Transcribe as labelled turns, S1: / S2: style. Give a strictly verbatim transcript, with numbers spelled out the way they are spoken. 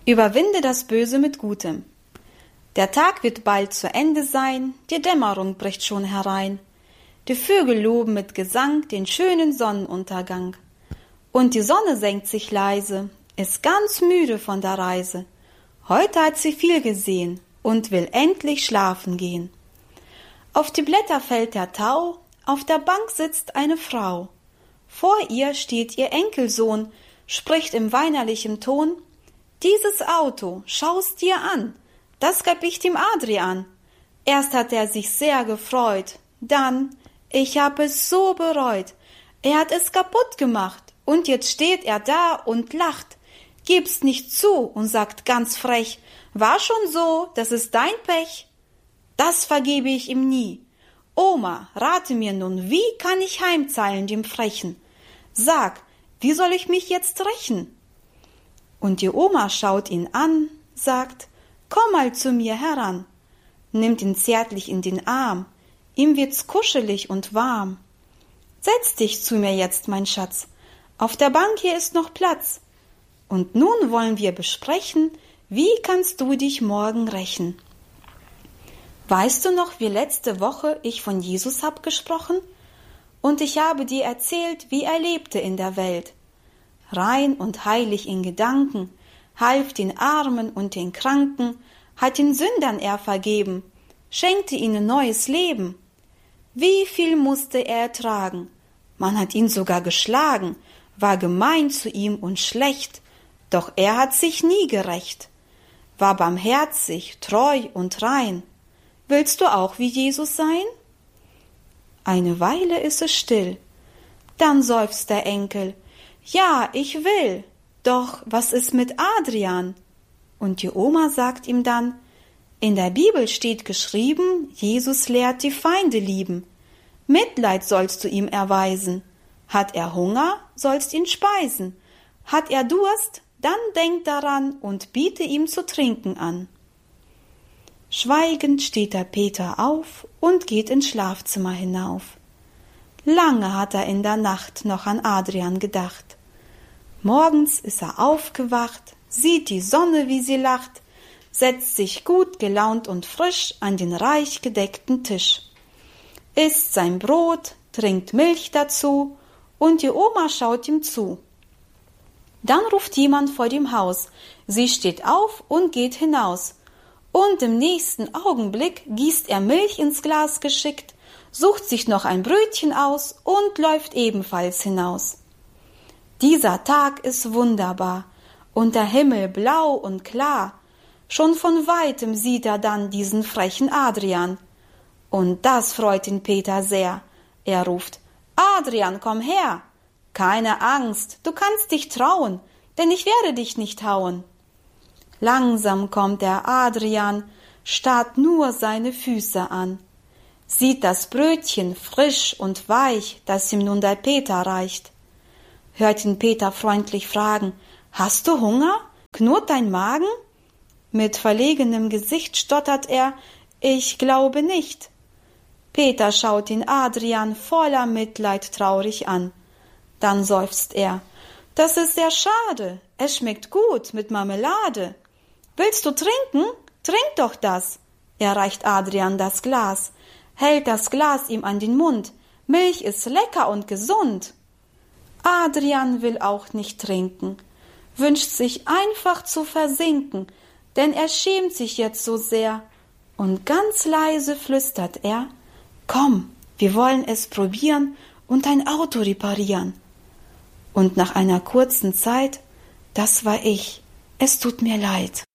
S1: Überwinde das Böse mit Gutem. Der Tag wird bald zu Ende sein, die Dämmerung bricht schon herein. Die Vögel loben mit Gesang den schönen Sonnenuntergang. Und die Sonne senkt sich leise, ist ganz müde von der Reise. Heute hat sie viel gesehen und will endlich schlafen gehen. Auf die Blätter fällt der Tau, auf der Bank sitzt eine Frau. Vor ihr steht ihr Enkelsohn, spricht im weinerlichen Ton: »Dieses Auto, schau's dir an, das gab ich dem Adrian. Erst hat er sich sehr gefreut, dann, ich hab es so bereut. Er hat es kaputt gemacht und jetzt steht er da und lacht, gibt's nicht zu und sagt ganz frech: War schon so, das ist dein Pech. Das vergebe ich ihm nie. Oma, rate mir nun, wie kann ich heimzahlen dem Frechen? Sag, wie soll ich mich jetzt rächen?« Und die Oma schaut ihn an, sagt: »Komm mal zu mir heran«, nimmt ihn zärtlich in den Arm, ihm wird's kuschelig und warm. »Setz dich zu mir jetzt, mein Schatz, auf der Bank hier ist noch Platz, und nun wollen wir besprechen, wie kannst du dich morgen rächen. Weißt du noch, wie letzte Woche ich von Jesus hab gesprochen? Und ich habe dir erzählt, wie er lebte in der Welt. Rein und heilig in Gedanken, half den Armen und den Kranken, hat den Sündern er vergeben, schenkte ihnen neues Leben. Wie viel musste er ertragen? Man hat ihn sogar geschlagen, war gemein zu ihm und schlecht, doch er hat sich nie gerächt, war barmherzig, treu und rein. Willst du auch wie Jesus sein? Eine Weile ist es still, dann seufzt der Enkel: »Ja, ich will, doch was ist mit Adrian?« Und die Oma sagt ihm dann: »In der Bibel steht geschrieben, Jesus lehrt die Feinde lieben. Mitleid sollst du ihm erweisen. Hat er Hunger, sollst ihn speisen. Hat er Durst, dann denk daran und biete ihm zu trinken an.« Schweigend steht der Peter auf und geht ins Schlafzimmer hinauf. Lange hat er in der Nacht noch an Adrian gedacht. Morgens ist er aufgewacht, sieht die Sonne, wie sie lacht, setzt sich gut gelaunt und frisch an den reich gedeckten Tisch, isst sein Brot, trinkt Milch dazu, und die Oma schaut ihm zu. Dann ruft jemand vor dem Haus, sie steht auf und geht hinaus, und im nächsten Augenblick gießt er Milch ins Glas geschickt, sucht sich noch ein Brötchen aus und läuft ebenfalls hinaus. Dieser Tag ist wunderbar und der Himmel blau und klar. Schon von weitem sieht er dann diesen frechen Adrian. Und das freut den Peter sehr. Er ruft: »Adrian, komm her! Keine Angst, du kannst dich trauen, denn ich werde dich nicht hauen.« Langsam kommt der Adrian, starrt nur seine Füße an, sieht das Brötchen frisch und weich, das ihm nun der Peter reicht, hört ihn Peter freundlich fragen: »Hast du Hunger? Knurrt dein Magen?« Mit verlegenem Gesicht stottert er: »Ich glaube nicht.« Peter schaut den Adrian voller Mitleid traurig an. Dann seufzt er: »Das ist sehr schade, es schmeckt gut mit Marmelade. Willst du trinken? Trink doch das!« Er reicht Adrian das Glas, hält das Glas ihm an den Mund. »Milch ist lecker und gesund.« Adrian will auch nicht trinken, wünscht sich einfach zu versinken, denn er schämt sich jetzt so sehr, und ganz leise flüstert er: »Komm, wir wollen es probieren und ein Auto reparieren.« Und nach einer kurzen Zeit: »Das war ich, es tut mir leid.«